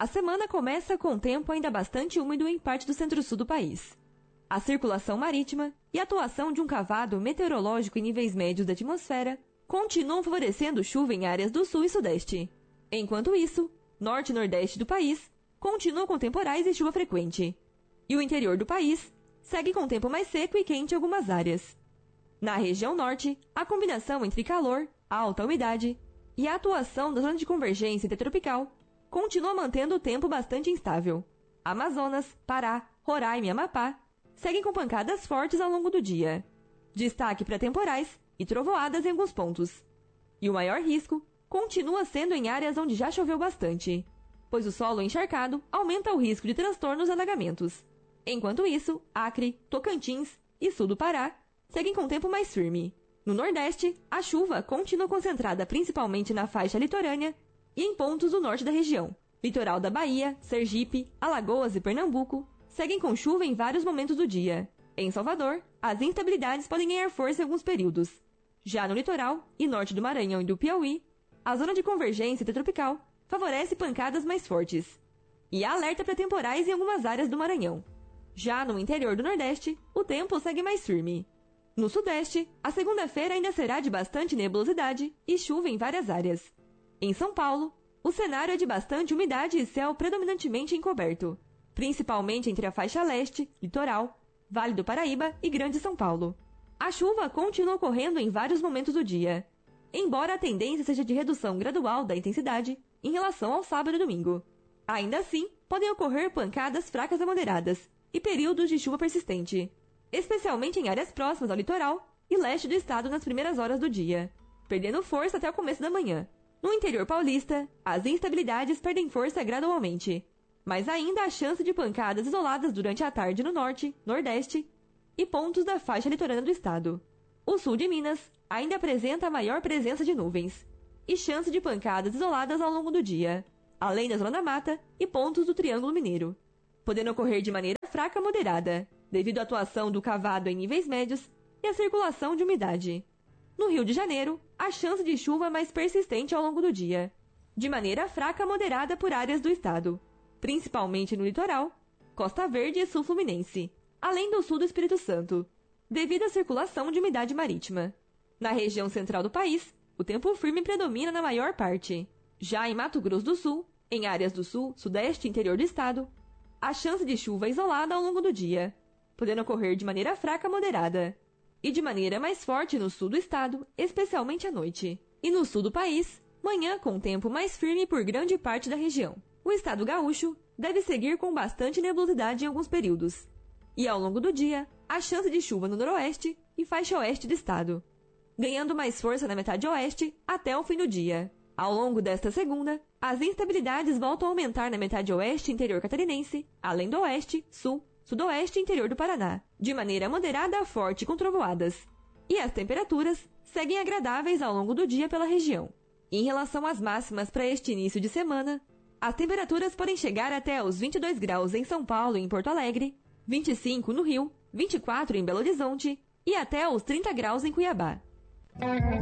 A semana começa com tempo ainda bastante úmido em parte do centro-sul do país. A circulação marítima e a atuação de um cavado meteorológico em níveis médios da atmosfera continuam favorecendo chuva em áreas do sul e sudeste. Enquanto isso, norte e nordeste do país continuam com temporais e chuva frequente. E o interior do país segue com tempo mais seco e quente em algumas áreas. Na região norte, a combinação entre calor, alta umidade e a atuação da zona de convergência intertropical continua mantendo o tempo bastante instável. Amazonas, Pará, Roraima e Amapá seguem com pancadas fortes ao longo do dia. Destaque para temporais e trovoadas em alguns pontos. E o maior risco continua sendo em áreas onde já choveu bastante, pois o solo encharcado aumenta o risco de transtornos e alagamentos. Enquanto isso, Acre, Tocantins e sul do Pará seguem com tempo mais firme. No Nordeste, a chuva continua concentrada principalmente na faixa litorânea e em pontos do norte da região. Litoral da Bahia, Sergipe, Alagoas e Pernambuco seguem com chuva em vários momentos do dia. Em Salvador, as instabilidades podem ganhar força em alguns períodos. Já no litoral e norte do Maranhão e do Piauí, a zona de convergência intertropical favorece pancadas mais fortes. E há alerta para temporais em algumas áreas do Maranhão. Já no interior do Nordeste, o tempo segue mais firme. No Sudeste, a segunda-feira ainda será de bastante nebulosidade e chuva em várias áreas. Em São Paulo, o cenário é de bastante umidade e céu predominantemente encoberto, principalmente entre a faixa leste, litoral, Vale do Paraíba e Grande São Paulo. A chuva continua ocorrendo em vários momentos do dia, embora a tendência seja de redução gradual da intensidade em relação ao sábado e domingo. Ainda assim, podem ocorrer pancadas fracas a moderadas e períodos de chuva persistente, especialmente em áreas próximas ao litoral e leste do estado nas primeiras horas do dia, perdendo força até o começo da manhã. No interior paulista, as instabilidades perdem força gradualmente, mas ainda há chance de pancadas isoladas durante a tarde no norte, nordeste e pontos da faixa litorânea do estado. O sul de Minas ainda apresenta a maior presença de nuvens e chance de pancadas isoladas ao longo do dia, além da zona da mata e pontos do Triângulo Mineiro, podendo ocorrer de maneira fraca a moderada, devido à atuação do cavado em níveis médios e à circulação de umidade. No Rio de Janeiro, a chance de chuva mais persistente ao longo do dia, de maneira fraca a moderada por áreas do estado, principalmente no litoral, Costa Verde e sul fluminense, além do sul do Espírito Santo, devido à circulação de umidade marítima. Na região central do país, o tempo firme predomina na maior parte. Já em Mato Grosso do Sul, em áreas do sul, sudeste e interior do estado, a chance de chuva é isolada ao longo do dia, podendo ocorrer de maneira fraca a moderada, e de maneira mais forte no sul do estado, especialmente à noite. E no sul do país, manhã com tempo mais firme por grande parte da região. O estado gaúcho deve seguir com bastante nebulosidade em alguns períodos. E ao longo do dia, a chance de chuva no noroeste e faixa oeste do estado, ganhando mais força na metade oeste até o fim do dia. Ao longo desta segunda, as instabilidades voltam a aumentar na metade oeste e interior catarinense, além do oeste, sul, sudoeste e interior do Paraná, de maneira moderada a forte com trovoadas. E as temperaturas seguem agradáveis ao longo do dia pela região. Em relação às máximas para este início de semana, as temperaturas podem chegar até os 22 graus em São Paulo e em Porto Alegre, 25 no Rio, 24 em Belo Horizonte e até os 30 graus em Cuiabá.